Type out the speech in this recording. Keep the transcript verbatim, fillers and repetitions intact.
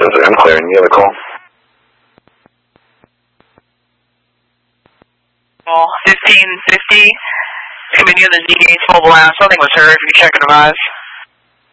Desert, I'm clearing. You have a call? fifteen fifty. It's going to be near the Z Gates mobile lounge. Something was heard. If you check and advise.